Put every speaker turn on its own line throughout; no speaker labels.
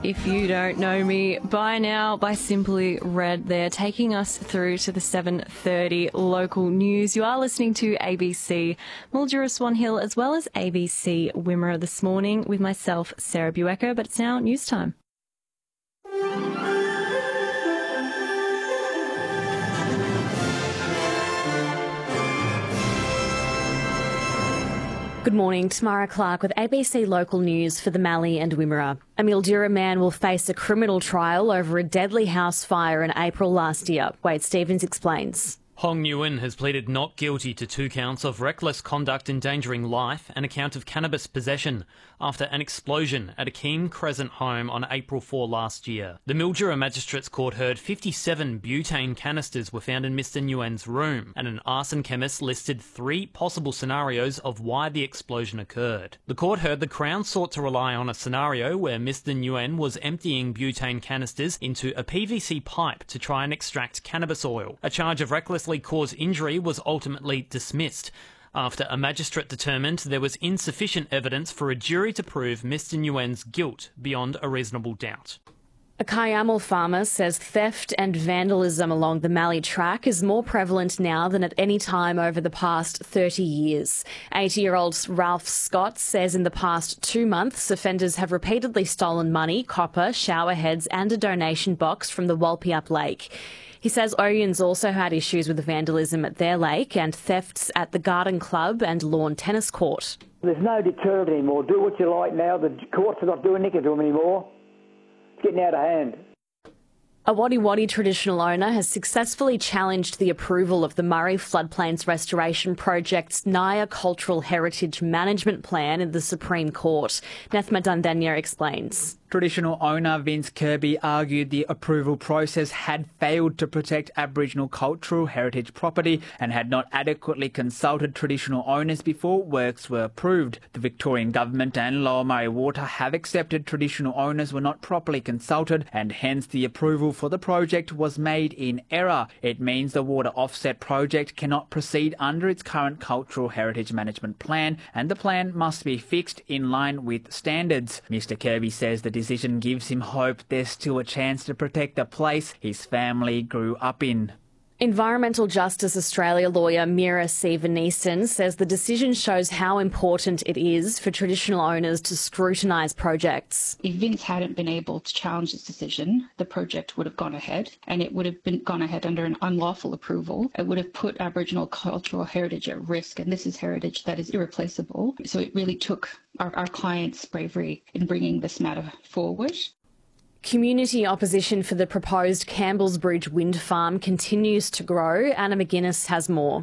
If you don't know me by now, by Simply Red, they're taking us through to the 7:30 local news. You are listening to ABC Mildura Swan Hill as well as ABC Wimmera this morning with myself, Sarah Buecker, but it's now news time. Good morning, Tamara Clark with ABC Local News for the Mallee and Wimmera. A Mildura man will face a criminal trial over a deadly house fire in April last year. Wade Stevens explains.
Hong Nguyen has pleaded not guilty to 2 counts of reckless conduct endangering life and a count of cannabis possession after an explosion at a Keene Crescent home on April 4 last year. The Mildura Magistrates Court heard 57 butane canisters were found in Mr Nguyen's room, and an arson chemist listed 3 possible scenarios of why the explosion occurred. The court heard the Crown sought to rely on a scenario where Mr Nguyen was emptying butane canisters into a PVC pipe to try and extract cannabis oil. A charge of recklessly caused injury was ultimately dismissed after a magistrate determined there was insufficient evidence for a jury to prove Mr Nguyen's guilt beyond a reasonable doubt.
A Kyamal farmer says theft and vandalism along the Mallee track is more prevalent now than at any time over the past 30 years. 80-year-old Ralph Scott says in the past 2 months, offenders have repeatedly stolen money, copper, shower heads and a donation box from the Walpiup Lake. He says Oyens also had issues with vandalism at their lake and thefts at the Garden Club and lawn tennis court.
There's no deterrent anymore. Do what you like now. The courts are not doing anything to them anymore. It's getting out of hand.
A Wadi Wadi traditional owner has successfully challenged the approval of the Murray Floodplains Restoration Project's Naya Cultural Heritage Management Plan in the Supreme Court. Nethma Dandanya explains.
Traditional owner Vince Kirby argued the approval process had failed to protect Aboriginal cultural heritage property and had not adequately consulted traditional owners before works were approved. The Victorian Government and Lower Murray Water have accepted traditional owners were not properly consulted and hence the approval for the project was made in error. It means the water offset project cannot proceed under its current cultural heritage management plan and the plan must be fixed in line with standards. Mr Kirby says the decision gives him hope there's still a chance to protect the place his family grew up in.
Environmental Justice Australia lawyer Mira Sivaneesan says the decision shows how important it is for traditional owners to scrutinise projects.
If Vince hadn't been able to challenge this decision, the project would have gone ahead, and it would have gone ahead under an unlawful approval. It would have put Aboriginal cultural heritage at risk, and this is heritage that is irreplaceable. So it really took our client's bravery in bringing this matter forward.
Community opposition for the proposed Campbell's Bridge wind farm continues to grow. Anna McGuinness has more.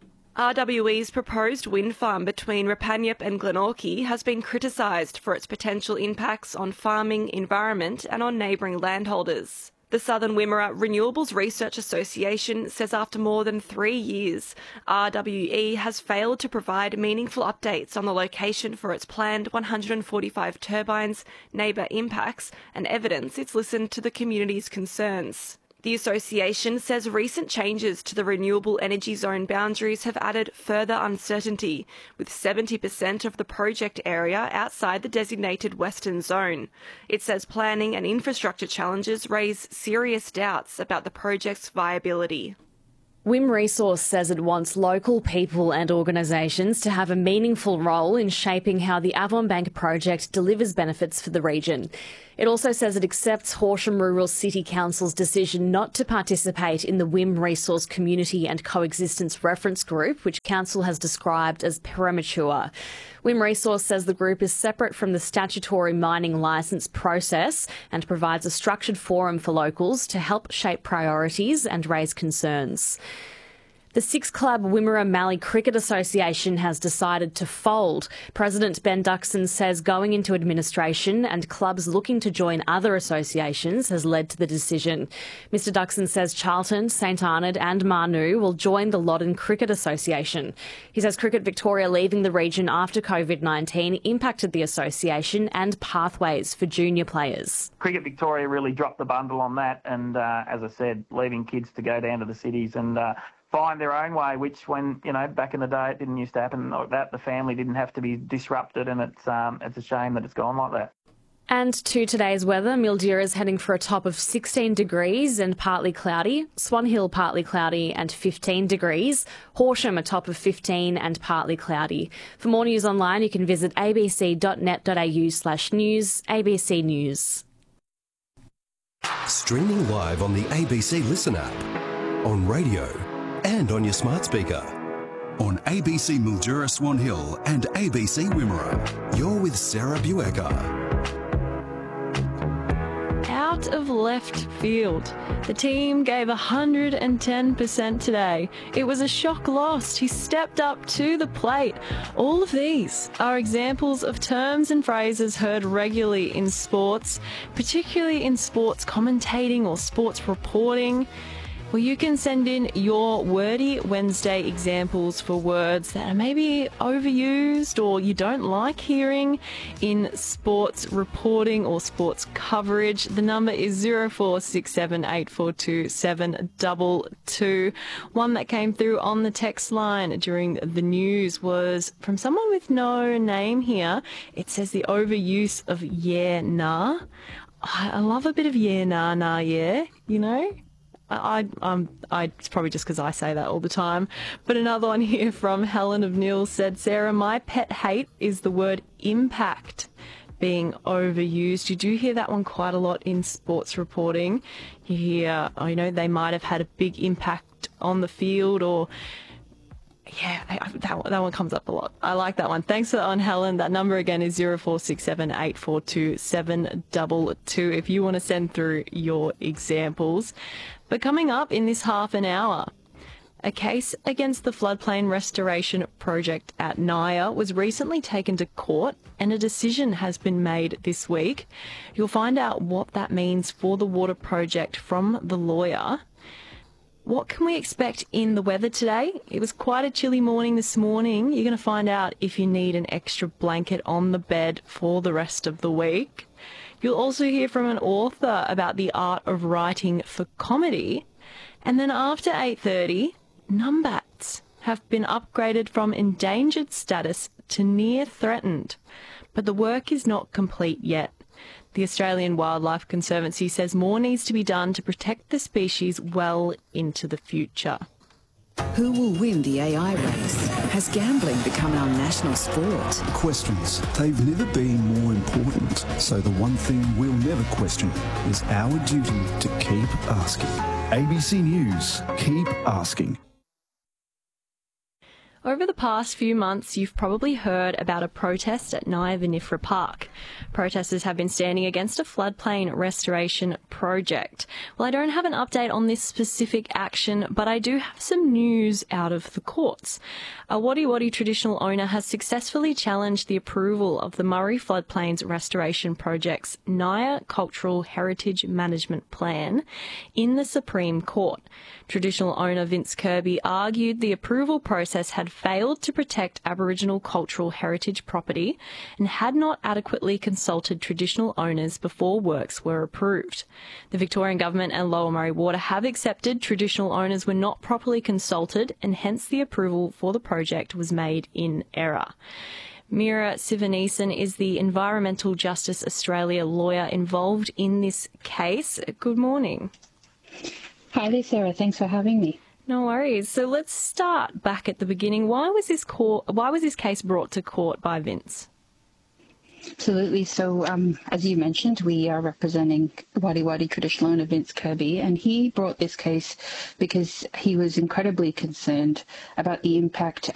RWE's proposed wind farm between Rapanyup and Glenorchy has been criticised for its potential impacts on farming, environment and on neighbouring landholders. The Southern Wimmera Renewables Research Association says after more than 3 years, RWE has failed to provide meaningful updates on the location for its planned 145 turbines, neighbour impacts and evidence it's listened to the community's concerns. The association says recent changes to the renewable energy zone boundaries have added further uncertainty, with 70% of the project area outside the designated western zone. It says planning and infrastructure challenges raise serious doubts about the project's viability.
Wim Resource says it wants local people and organisations to have a meaningful role in shaping how the Avon Bank project delivers benefits for the region. It also says it accepts Horsham Rural City Council's decision not to participate in the Wim Resource Community and Coexistence Reference Group, which Council has described as premature. Wim Resource says the group is separate from the statutory mining licence process and provides a structured forum for locals to help shape priorities and raise concerns. The six-club Wimmera Mallee Cricket Association has decided to fold. President Ben Duxon says going into administration and clubs looking to join other associations has led to the decision. Mr Duxon says Charlton, St Arnaud and Marnoo will join the Loddon Cricket Association. He says Cricket Victoria leaving the region after COVID-19 impacted the association and pathways for junior players.
Cricket Victoria really dropped the bundle on that and, as I said, leaving kids to go down to the cities and find their own way, which when, back in the day it didn't used to happen like that. The family didn't have to be disrupted and it's a shame that it's gone like that.
And to today's weather, Mildura is heading for a top of 16 degrees and partly cloudy. Swan Hill partly cloudy and 15 degrees. Horsham a top of 15 and partly cloudy. For more news online, you can visit abc.net.au/news. ABC News.
Streaming live on the ABC Listen app, on radio and on your smart speaker.
On ABC Mildura Swan Hill and ABC Wimmera.
You're with Sarah Buecker.
Out of left field. The team gave 110% today. It was a shock loss. He stepped up to the plate. All of these are examples of terms and phrases heard regularly in sports, particularly in sports commentating or sports reporting. Well, you can send in your Wordy Wednesday examples for words that are maybe overused or you don't like hearing in sports reporting or sports coverage. The number is 0467842722. One that came through on the text line during the news was from someone with no name here. It says the overuse of yeah, nah. I love a bit of yeah, nah, nah, yeah, you know. It's probably just because I say that all the time. But another one here from Helen of Nils said, Sarah, my pet hate is the word impact being overused. You do hear that one quite a lot in sports reporting. You hear, they might have had a big impact on the field or... Yeah, that one comes up a lot. I like that one. Thanks for that one, Helen. That number again is 0467842722 if you want to send through your examples. But coming up in this half an hour, a case against the floodplain restoration project at Naya was recently taken to court and a decision has been made this week. You'll find out what that means for the water project from the lawyer. What can we expect in the weather today? It was quite a chilly morning this morning. You're going to find out if you need an extra blanket on the bed for the rest of the week. You'll also hear from an author about the art of writing for comedy. And then after 8:30, numbats have been upgraded from endangered status to near threatened. But the work is not complete yet. The Australian Wildlife Conservancy says more needs to be done to protect the species well into the future.
Who will win the AI race? Has gambling become our national sport?
Questions. They've never been more important. So the one thing we'll never question is our duty to keep asking. ABC News. Keep asking.
Over the past few months, you've probably heard about a protest at Naya Vinifera Park. Protesters have been standing against a floodplain restoration project. Well, I don't have an update on this specific action, but I do have some news out of the courts. A Wadi Wadi traditional owner has successfully challenged the approval of the Murray Floodplains Restoration Project's Naya Cultural Heritage Management Plan in the Supreme Court. Traditional owner Vince Kirby argued the approval process had failed to protect Aboriginal cultural heritage property and had not adequately consulted traditional owners before works were approved. The Victorian Government and Lower Murray Water have accepted traditional owners were not properly consulted and hence the approval for the project was made in error. Mira Sivaneesan is the Environmental Justice Australia lawyer involved in this case. Good morning.
Hi there, Sarah. Thanks for having me.
No worries. So let's start back at the beginning. Why was this case brought to court by Vince?
Absolutely. So, as you mentioned, we are representing Wadi Wadi traditional owner Vince Kirby, and he brought this case because he was incredibly concerned about the impact